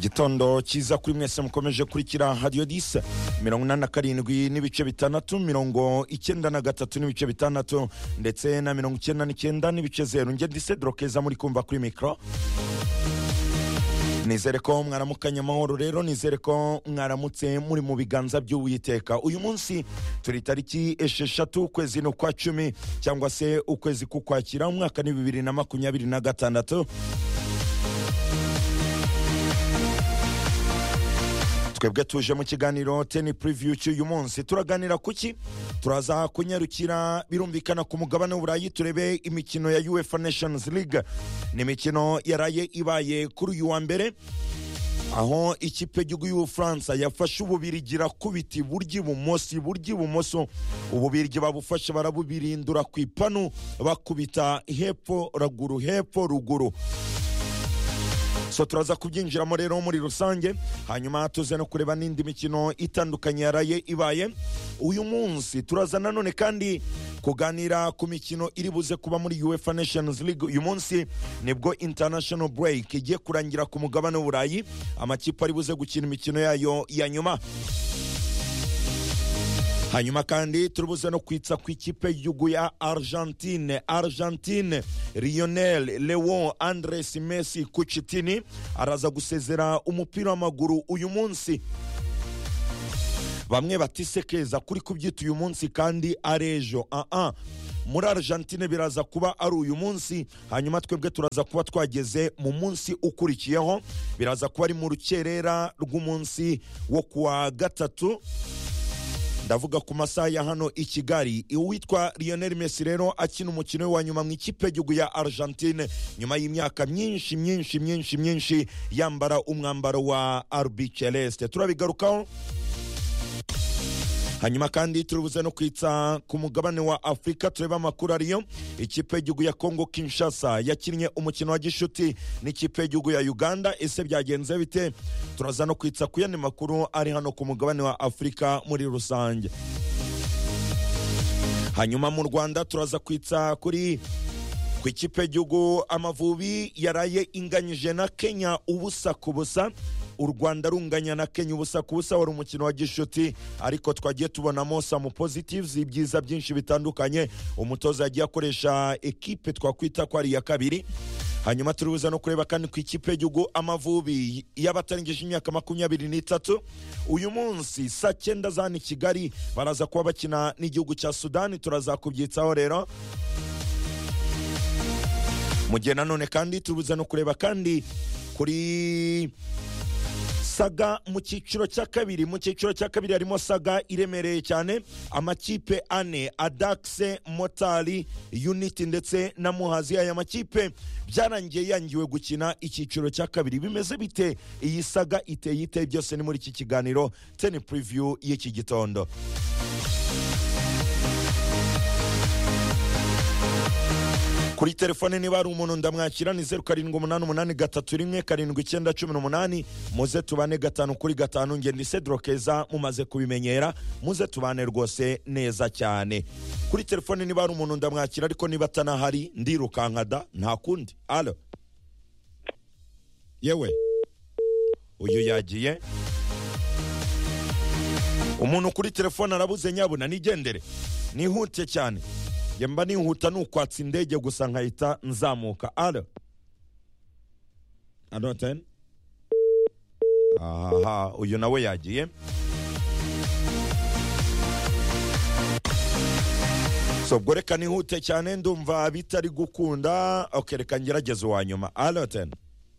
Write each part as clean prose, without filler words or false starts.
igitondo cyiza kuri mwese mukomeje kurikira Radio 10 87 n'ibice bitandatu 93 n'ibice bitandatu ndetse na 99 n'ibice 0 nge Cedro Keza muri kumva kuri micro. Nizere ko mwaramukanye amahoro rero, nizere ko mwaramutse muri mu biganza by'Uwiteka. Uyu munsi turi tariki 6 ukwezi no kwa 10 cyangwa se ukwezi kukwakira umwaka ni 2026. Twebwe tuje mu kiganiro Ten Preview cy'uyu munsi. Turaganira kuki? Turaza kunyarukira birumvikana ku mugabane w'Uburayi, turebe imikino ya UEFA Nations League. Ni imikino yaraye ibaye kuri uyu wa mbere, aho ikipe y'igihugu y'Ubufaransa yafashe Ububirigi kubiti buryo ibumoso, Ububirigi babufashe barabubirindura ku ipanu bakubita hepfo ruguru. So turaza kubyinjiramo rero muri rusange, hanyuma tuze no kureba n'indi mikino itandukanye yaraye ibaye uyu munsi. Turaza nanone kandi kuganira ku mikino iri buze kuba muri UEFA Nations League. Uyu munsi nibwo international break igiye kurangira ku mugabane w'Uburayi, amakipe ari buze gukina imikino yayo ya nyuma. Hanyuma kandi turubuze no kwitsa ku ikipe y'igihugu ya Argentine. Lionel Leon Andres Messi Cucitini araza gusezera umupira w'amaguru uyu munsi. Bamwe batisekeza kuri kubyita uyu munsi kandi arejo. Muri Argentine biraza kuba ari uyu munsi, hanyuma twebwe turaza kuba twageze mu munsi ukurikiyeho, biraza kuba ari mu rukerera rw'umunsi wo kuwa gatatu, ndavuga ku masaha ya hano i Kigali. Uwitwa Lionel Messi rero akina umukino wa nyuma mu ikipe y'igihugu ya Argentine nyuma y'imyaka myinshi yambara umwambaro wa RB Celeste. Turabigarukaho. Hanyuma kandi turubuze no kwitsa ku mugabane wa Afrika, tureba amakuru ariyo. Ikipe y'igihugu ya Congo Kinshasa yakinnye umukino wa gishuti n'ikipe y'igihugu ya Uganda. Ese byagenze bite? Turaza no kwitsa ku yandi makuru ari hano ku mugabane wa Afrika muri rusange. Hanyuma mu Rwanda turaza kwitsa kuri ku ikipe y'igihugu Amavubi yaraye inganyije na Kenya ubusa ku busa. U Rwanda runganya na Kenya ubusa ku busa, wari umukino wa gishuti, ariko twagiye tubonamo some positives, ibyiza byinshi bitandukanye. Umutoza yagiye akoresha ekipe twakwita ko ari ya kabiri. Hanyuma turubuza no kureba kandi ku ikipe y'igihugu Amavubi y'abatarengeje imyaka 23. Uyu munsi saa 9 zani Kigali baraza kuba bakina n'igihugu cya Sudani. Turaza kubyitsaho rero. Mu gihe nanone kandi turubuza no kureba kandi kuri saga mu cyiciro cya kabiri harimo saga iremereye cyane. Amakipe ane, Adaxe, Motari, Unity ndetse na Muhazi, aya makipe byarangiye yangiwe gukina icyiciro cya kabiri. Bimeze bite? Iyi saga iteye ite? Byose ni muri iki kiganiro Ten Preview y'iki gitondo. Kuri telefone niba ari umuntu ndamwakira ni 0788317918. muze tubane 5-5. Nge ndi Cedro Keza, mumaze kubimenyera, muze tubane rwose neza cyane. Kuri telefone niba ari umuntu ndamwakira, ariko niba atanahari ndirukankada nta kundi. Alo, yewe uyu yagiye. Umuntu kuri telefone arabuze, nyabuna nigendere, nihute cyane. Yemba nihuta nukwatsa indege gusa nkahita nzamuka. Alo 10. Uyu nawe yagiye. So goreka nihute cyane, ndumva bitari gukunda. Okay, reka ngerageze wa nyuma. Alo 10.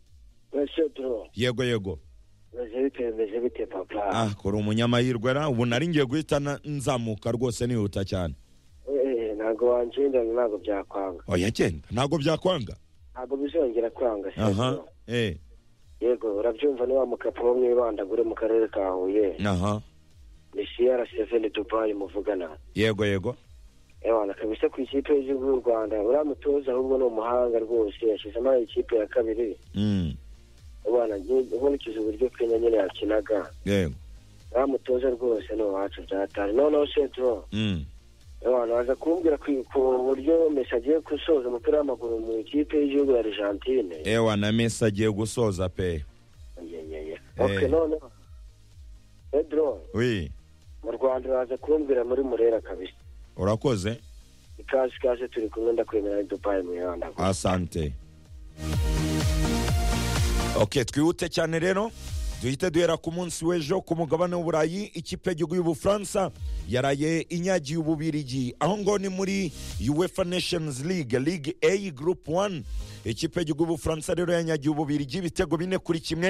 Yego. Meze bite papa? Kuri umunyamahirwe ra, ubu nari ngiye guhita nzamuka rwose nihuta cyane. Ntago wanjenda, ntago byakwanga. Oya genda, ntago byakwanga. Ntago bizongera kwanga se. Yego, urabyumva ni wa mukapo wo mwibandagure mu karere ka Huye. Ni CR7 Dubai muvugana. Yego. Ewana kabisa ku ikipe y'u Rwanda, uramutoza ahubwo no muhanga rwose, yashizemo ikipe ya kabiri. Ewana ngiye uburyo Kenya nyine yakinaga. Yego. Uramutoza rwose no wacu byatari. No Cedro. Waza kumbwira ku buryo Messi agiye gusoza umupira w'amaguru mu ikipe y'igihugu ya Argentine. Na Messi agiye gusoza pe. Okay, none Pedro oui mu Rwanda uraza kumbwira muri Murera kabisa. urakoze Ikaze turi kumwe ndakwemera Dubai mu Rwanda. asante. Okay, twihute cyane rero duhite duhera ku munsi w'ejo ku mugabane w'uburayi. Ikipe y'igihugu y'Ubufaransa yaraye inyagiye Ububirigi aho ngo ni muri UEFA Nations League Ligue A Group 1. Ikipe y'igihugu y'Ubufaransa rero yanyagiye Ububirigi ibitego 4-1.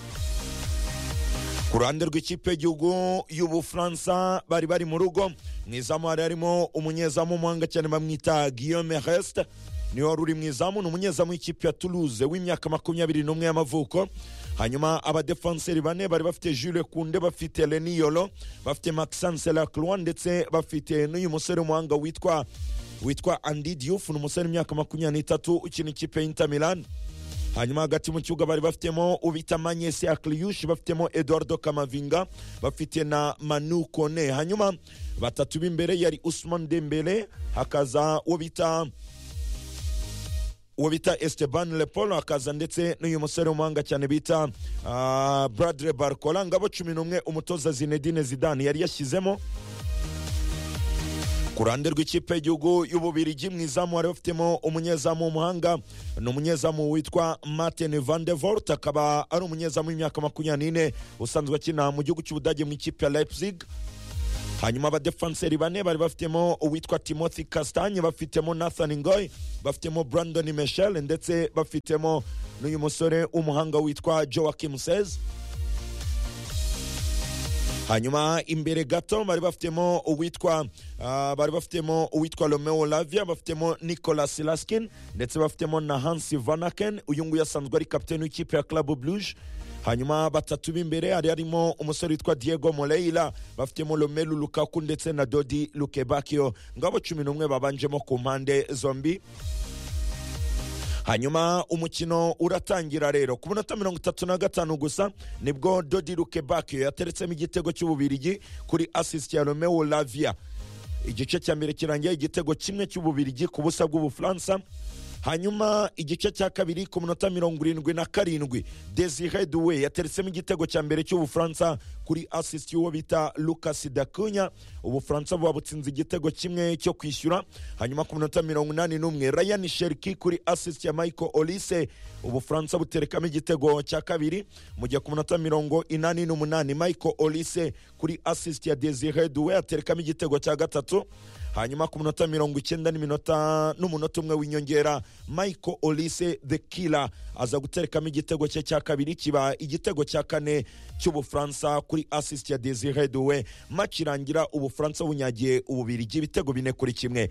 Ku ruhande rw'ikipe y'igihugu y'Ubufaransa bari mu rugo mu izamu harimo umunyezamu w'umuhanga cyane bamwita Guillaume Rest, niwe wari uri mu izamu, ni umunyezamu w'ikipe ya Toulouse w'imyaka 21 y'amavuko. Hanyuma abadefenseri bane bari bafite Jules Koundé, bafite Leny Yolo, bafite Maxence Lacroix ndetse bafite n'uyu musore w'umuhanga witwa Andy Diouf, ni umusore w'imyaka 23 ukina ikipe y'Inter Milan. Hanyuma hagati mu kibuga bari bafitemo ubita Magnese Akliush, bafitemo Eduardo Camavinga, bafite na Manu Kone. Hanyuma batatu b'imbere yari Ousmane Dembele, hakaza uwo bita Esteban Lepolo, hakaza ndetse n'uyu musore w'umuhanga cyane bita Bradley Barcola. Ngabo 11 umutoza Zinedine Zidane yari yashyizemo. Ku ruhande rw'ikipe y'igihugu y'Ububirigi mu izamu bari bafitemo umunyezamu w'umuhanga, ni umunyezamu witwa Martin van der Voort, akaba ari umunyezamu w'imyaka 24 usanzwe akina mu gihugu cy'Ubudage mu ikipe ya Leipzig. Hanyuma abadefenseri bane bari bafitemo uwitwa Timothy Castagne, bafitemo Nathan Ngoy, bafitemo Brandon Michel ndetse bafitemo n'uyu musore w'umuhanga witwa Joachim Sez. Hanyuma imbere gato bari bafitemo uwitwa Romeo Lavia, bafitemo Nicolas Laskin ndetse bafitemo na Hansi Vanaken, uyu nguyu asanzwe ari kapiteni w'ikipe ya Club Brugge. Hanyuma batatu b'imbere harimo umusore witwa Diego Moreira, bafitemo Romelu Lukaku ndetse na Dodi Lukebakio. Ngabo 11 babanjemo ku mpande zombi. Hanyuma umukino uratangira rero ku minota 35 gusa nibwo Dodi Lukebakio yateretsemo igitego cy'Ububirigi kuri assist ya Romeo Lavia. Igice cya mbere kirangiye igitego kimwe cy'Ububirigi ku busa bw'Ubufaransa. Hanyuma igice cya kabiri ku minota 77 Desire Doué yateretsemo igitego cya mbere cy'Ubufaransa kuri assist y'uwo bita Lucas Dacunya. Ubufaransa bwabutsinze igitego kimwe cyo kwishyura. Hanyuma ku minota 81 Ryan Cherki kuri assist ya Michael Olise, Ubufaransa buterekamo igitego cya kabiri. Mu gihe ku minota 88 Michael Olise kuri assist ya Desire Doué aterekamo igitego cya gatatu. Hanyuma ku minota 90 n'umunota umwe w'inyongera Michael Olise the Killer aza guterekamo igitego cye cya kabiri, kiba igitego cya kane cy'Ubufaransa kuri assist ya Desire Doué. Match irangira Ubufaransa bunyagiye Ububirigi ibitego 4-1.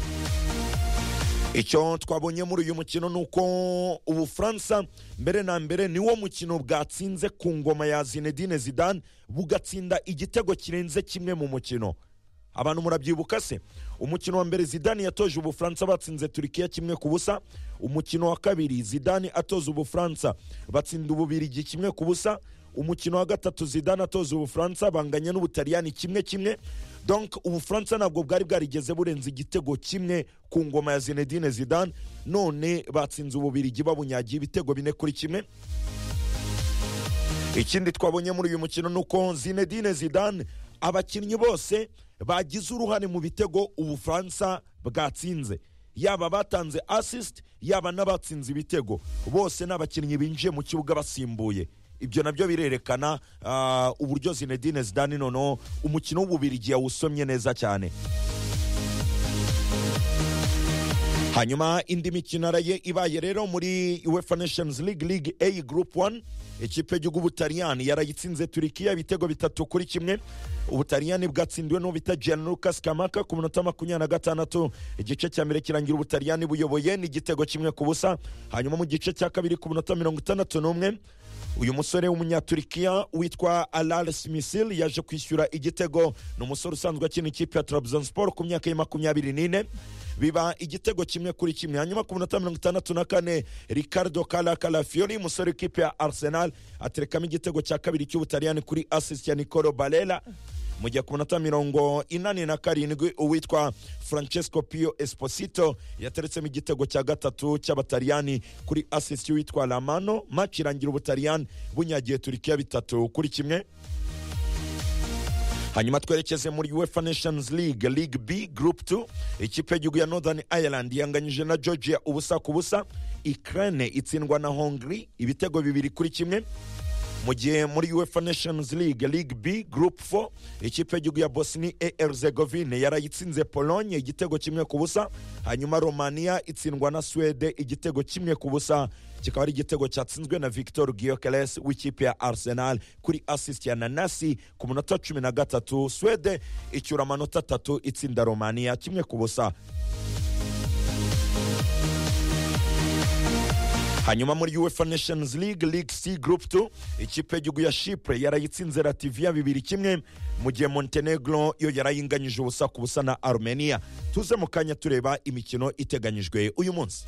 Icyo twabonye muri uyu mukino nuko Ubufaransa mbere na mbere niwo mukino bwatsinze ku ngoma ya Zinedine Zidane, bugatsinda igitego kirenze kimwe mu mukino. Abantu murabyibuka se? Umukino wa mbere Zidane yatoje Ubufaransa batsinze Turkiya 1-0. Umukino wa kabiri Zidane atoza Ubufaransa batsinda Ububirigi 1-0. Umukino wa gatatu Zidane atoza Ubufaransa banganya n'Ubutaliyani 1-1. Donc Ubufaransa nabwo bwari bwarigeze burenze igitego kimwe ku ngoma ya Zinedine Zidane, none batsinze Ububirigi babunyagiye ibitego 4-1. Ikindi twabonye muri uyu mukino nuko Zinedine Zidane abakinnyi bose bagize uruhare mu bitego Ubufaransa bwatsinze, yaba batanze assist yaba n'abatsinze ibitego, bose n'abakinnyi binjiye mu kibuga basimbuye. Ibyo nabyo birerekana uburyo Zinedine Zidane noneho umukino w'Ububirigi yawusomye neza cyane. Hanyuma indi mikino ibaye rero muri UEFA Nations League Ligue A Group 1. Ikipe y'igihugu Butaliyani yarayitsinze Turkiya ibitego 3-1. Ubutaliyani bwatsindiwe n'ubita Gianluca Scamacca ku minota 26. Igice cya mbere kirangira Ubutaliyani buyoboye n'igitego 1-0. Hanyuma mu gice cya kabiri ku minota 61 uyu musore w'umunyaturikiya witwa Alal Smisil yaje kwishyura igitego. Ni umusore usanzwe akina ikipe ya Trabzonspor ku myaka ya 24. Biba igitego 1-1. Hanyuma ku minota 64 Ricardo Calafiori umusore w'ikipe ya Arsenal aterekamo igitego cya kabiri cy'Ubutaliyani kuri assist ya Nicolo Barella. mu gihe ku minota 47 uwitwa Francesco Pio Esposito yateretsemo igitego cya gatatu cy'abataliyani kuri assist y'uwitwa Lamano. Match irangira ubutaliyani bunyagiye Turkiya 3-1. hanyuma twerekeze muri UEFA Nations League League B Group 2. ikipe y'igihugu ya Northern Ireland yanganyije na Georgia 1-1. Ukraine itsindwa na Hungary ibitego 2-1. mu gihe muri UEFA Nations League League B Group 4 ikipe y'igihugu ya Bosnia Herzegovina yarayitsinze Pologne igitego 1-0. hanyuma Romania itsindwa na Sweden igitego 1-0. kikaba ari igitego cyatsinzwe na Victor Gyökeres w'ikipe ya Arsenal kuri assist ya Nanasi ku munota 13. Sweden icyura amanota 3 itsinda Romania 1-0. hanyuma muri UEFA Nations League League C Group 2 ikipe y'igihugu ya Chypre yarayitsinze Latvia 2-1. mu gihe Montenegro yo yarayinganyije 1-0 na Armenia. tuze mu kanya tureba imikino iteganyijwe uyu munsi.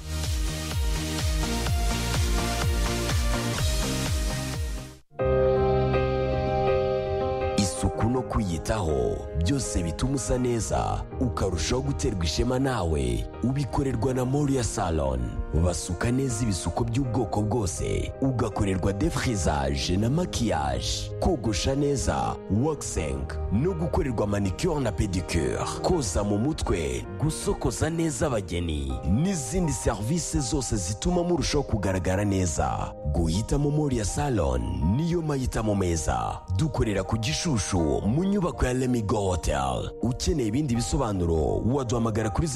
isuku no kwiyitaho byose bituma usa neza ukarushaho guterwa ishema nawe ubikorerwa na Moria Salon. basuka neza ibisuko by'ubwoko bwose, ugakorerwa defrisage na maquillage, kogosha neza, waxing no gukorerwa manicure na pedicure, koza mu mutwe, gusokoza neza abageni n'izindi serivisi zose zituma murushaho kugaragara neza. guhitamo Moria Salon niyo mahitamo meza. dukorera ku Gishushu mu nyubako ya Lemigo Hotel. ukeneye ibindi bisobanuro waduhamagara kuri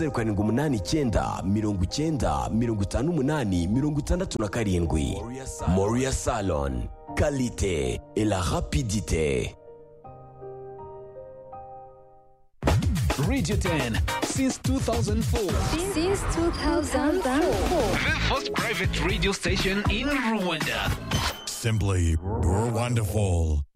0789 Moria Salon, qualité et la rapidité. Radio 10 since 2004. Since 2004. The first private radio station in Rwanda. Simply, you're wonderful.